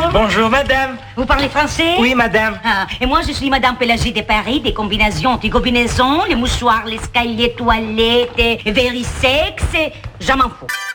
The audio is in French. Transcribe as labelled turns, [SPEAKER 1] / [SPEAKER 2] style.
[SPEAKER 1] Bonjour, madame.
[SPEAKER 2] Vous parlez français?
[SPEAKER 1] Oui, madame.
[SPEAKER 2] Ah, et moi, je suis madame Pélagie de Paris, des combinaisons, anti-combinaisons, les mouchoirs, l'escalier, toilettes, vérisex, j'en m'en fous.